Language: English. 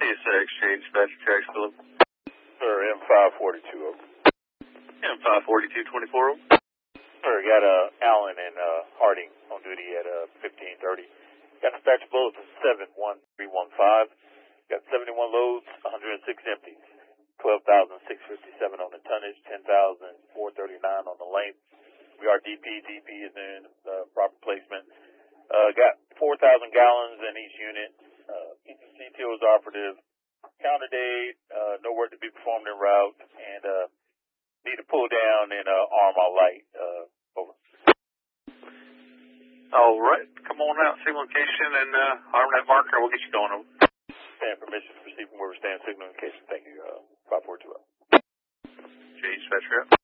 Exchange, dispatch tracks, Philip. Sir, M542. M542-24. Sir, got Allen and Harding on duty at 1530. Got dispatch bulletin 71315. Got 71 loads, 106 empties. 12,657 on the tonnage, 10,439 on the length. We are DP. DP is in proper placement. Got 4,000 gallons in each unit. Each CTO is operative. Counter date, no work to be performed en route, and need to pull down and arm our light. Over. All right. Come on out, see location, and arm that marker, and we'll get you going over. And permission to proceed from where we stand, signal indication. Thank you, 542. Dispatch rep.